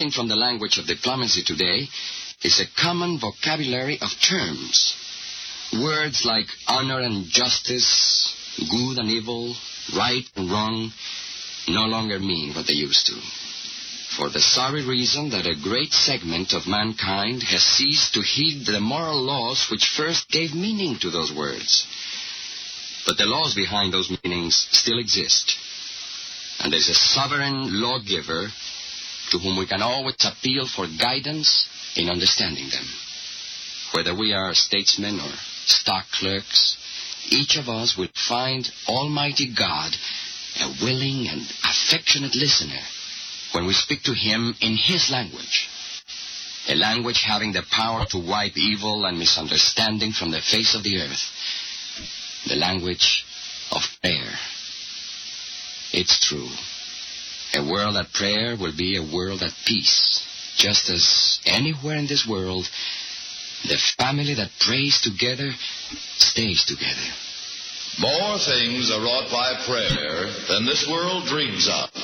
missing from the language of diplomacy today is a common vocabulary of terms. Words like honor and justice, good and evil, right and wrong, no longer mean what they used to. For the sorry reason that a great segment of mankind has ceased to heed the moral laws which first gave meaning to those words. But the laws behind those meanings still exist. And there's a sovereign lawgiver to whom we can always appeal for guidance in understanding them. Whether we are statesmen or stock clerks, each of us will find Almighty God a willing and affectionate listener when we speak to him in his language, a language having the power to wipe evil and misunderstanding from the face of the earth, the language of prayer. It's true. A world at prayer will be a world at peace, just as anywhere in this world, the family that prays together stays together. More things are wrought by prayer than this world dreams of.